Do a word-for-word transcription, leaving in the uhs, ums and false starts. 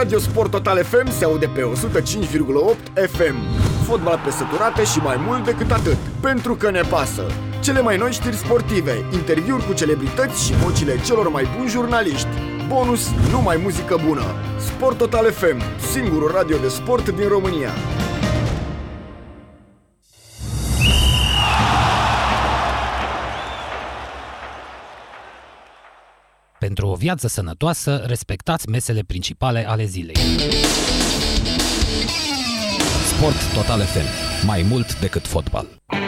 Radio Sport Total F M se aude pe o sută cinci virgulă opt F M. Fotbal pe săturate și mai mult decât atât. Pentru că ne pasă. Cele mai noi știri sportive, interviuri cu celebrități și vocile celor mai buni jurnaliști. Bonus, numai muzică bună. Sport Total F M, singurul radio de sport din România. Pentru o viață sănătoasă, respectați mesele principale ale zilei. Sport Total F M. Mai mult decât fotbal.